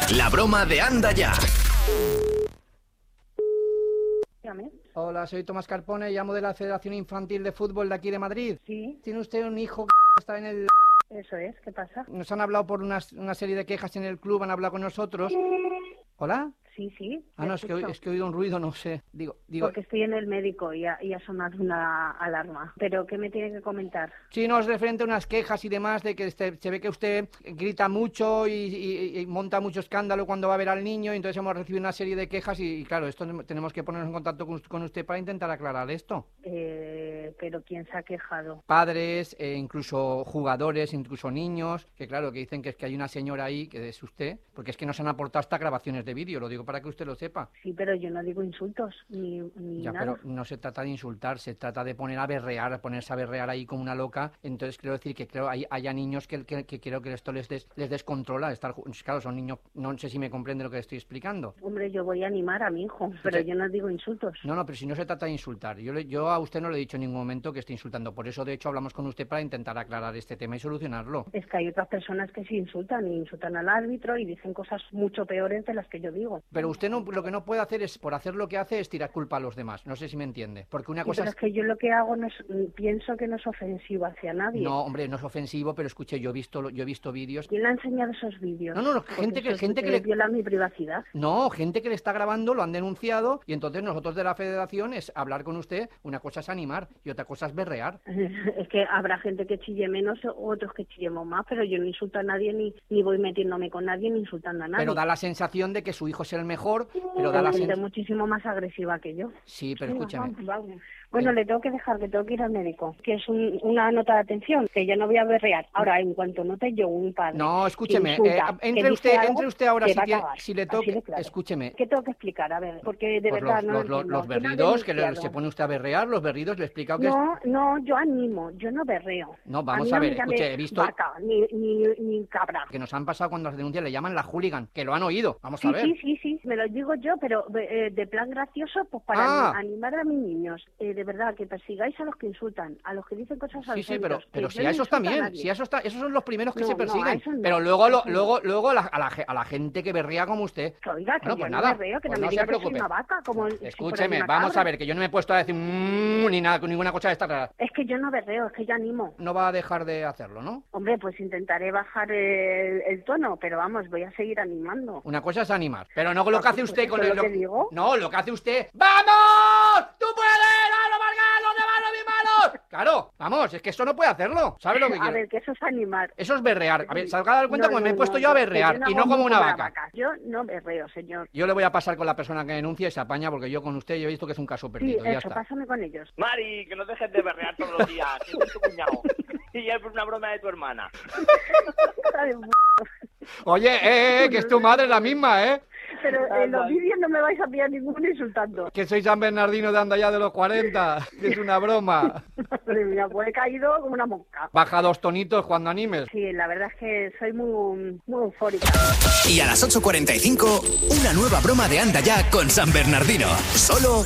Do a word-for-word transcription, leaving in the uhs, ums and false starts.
La broma de Anda Ya. Hola, soy Tomás Carpone, llamo de la Federación Infantil de Fútbol de aquí de Madrid. Sí. ¿Tiene usted un hijo que está en el...? Eso es, ¿qué pasa? Nos han hablado por una, una serie de quejas en el club, han hablado con nosotros. ¿Hola? Sí, sí. Ah, no, es que, es que he oído un ruido, no sé. Digo, digo... Porque estoy en el médico y ha, y ha sonado una alarma. ¿Pero qué me tiene que comentar? Sí, no, es referente a unas quejas y demás de que este, se ve que usted grita mucho y, y, y monta mucho escándalo cuando va a ver al niño, y entonces hemos recibido una serie de quejas y, y claro, esto tenemos que ponernos en contacto con, con usted para intentar aclarar esto. Eh, ¿Pero quién se ha quejado? Padres, eh, incluso jugadores, incluso niños, que claro, que dicen que es que hay una señora ahí, que es usted, porque es que nos han aportado hasta grabaciones de vídeo, lo digo para que usted lo sepa. Sí, pero yo no digo insultos, ni, ni ya, nada. Pero no se trata de insultar, se trata de poner a berrear, ponerse a berrear ahí como una loca. Entonces quiero decir que creo hay haya niños que, que, que creo que esto les, des, les descontrola. Estar, claro, son niños, no sé si me comprende lo que estoy explicando. Hombre, yo voy a animar a mi hijo, pero yo no digo insultos. No, no, pero si no se trata de insultar. Yo, yo a usted no le he dicho en ningún momento que esté insultando. Por eso, de hecho, hablamos con usted para intentar aclarar este tema y solucionarlo. Es que hay otras personas que sí insultan, y insultan al árbitro y dicen cosas mucho peores de las que yo digo. Pero usted no, lo que no puede hacer es, por hacer lo que hace, es tirar culpa a los demás. No sé si me entiende. Porque una sí, cosa pero es... es que yo lo que hago no es, pienso que no es ofensivo hacia nadie. No, hombre, no es ofensivo, pero escuche, yo he visto, yo he visto vídeos. ¿Quién le ha enseñado esos vídeos? No, no, no, gente que, gente que le viola mi privacidad. No, gente que le está grabando, lo han denunciado, y entonces nosotros de la federación es hablar con usted. Una cosa es animar y otra cosa es berrear. Es que habrá gente que chille menos o otros que chillemos más, pero yo no insulto a nadie, ni, ni voy metiéndome con nadie, ni insultando a nadie. Pero da la sensación de que su hijo es el mejor, pero da Hay la gente sensación... muchísimo más agresiva que yo. Sí, pero Venga, escúchame. vamos, vamos. Bueno, le tengo que dejar, que tengo que ir al médico, que es un, una nota de atención, que ya no voy a berrear. Ahora, en cuanto note yo un padre... No, escúcheme, insulta, eh, entre, usted, algo, entre usted ahora, si, tiene, si le toque, toque... claro. Escúcheme. ¿Qué tengo que explicar? A ver, porque de pues verdad los, no los, los, los ¿Quién ha berridos, que le, denunciado? se pone usted a berrear, los berridos, le he explicado que... No, es... no, yo animo, yo no berreo. No, vamos a, a, mí ver, no me escuche, he visto... vaca, ni, ni, ni cabra. Que nos han pasado cuando las denuncias le llaman la hooligan, que lo han oído, vamos sí, a ver. Sí, sí, sí, me lo digo yo, pero eh, de plan gracioso, pues para ah. animar a mis niños. Eh, de verdad, que persigáis a los que insultan, a los que dicen cosas Sí, sí, pero, pero si no a esos también, a si a esos, ta... esos son los primeros que no, se persiguen. No, no, pero luego lo, no. luego luego a la, a, la, a la gente que berrea como usted. Oiga, que bueno, yo pues no nada, berreo, que pues no no me se diga que soy preocupe. una vaca, como Escúcheme, si una vamos cabra. a ver, que yo no me he puesto a decir mmm, ni nada, ninguna cosa de esta. Es que yo no berreo, es que yo animo. No va a dejar de hacerlo, ¿no? Hombre, pues intentaré bajar el, el tono, pero vamos, voy a seguir animando. Una cosa es animar, pero no lo que hace usted con el... el... Lo que digo? No, lo que hace usted... ¡Vamos! ¡Tú puedes! ¡Vamos, Margal! ¡Los demás no mis manos! Claro, vamos, es que eso no puede hacerlo. ¿Sabe lo que quiero? A ver, que eso es animar. Eso es berrear. A ver, salga a dar cuenta no, como no, me he puesto no, yo a no, berrear, no y no como una vaca. vaca. Yo no berreo, señor. Yo le voy a pasar con la persona que denuncia y se apaña, porque yo con usted yo he visto que es un caso perdido. Sí, ya eso, está. pásame con ellos. Mari, que no dejes de berrear todos los días, que es tu cuñado. Y es una broma de tu hermana. Oye, eh, eh, que es tu madre la misma, ¿eh? Pero en los vídeos no me vais a pillar ninguno insultando. Que soy San Bernardino de Anda Ya de los cuarenta, que es una broma. Madre mía, pues he caído como una mosca. Baja dos tonitos cuando animes. Sí, la verdad es que soy muy, muy eufórica. Y a las ocho cuarenta y cinco, una nueva broma de Anda Ya con San Bernardino. Solo